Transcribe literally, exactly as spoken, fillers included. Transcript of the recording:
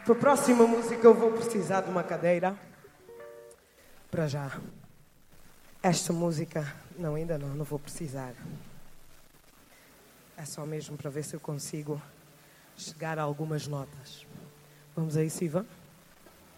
Para a próxima música eu vou precisar de uma cadeira. Para já. Esta música, não, ainda não, não vou precisar. É só mesmo para ver se eu consigo chegar a algumas notas. Vamos a isso, Ivan?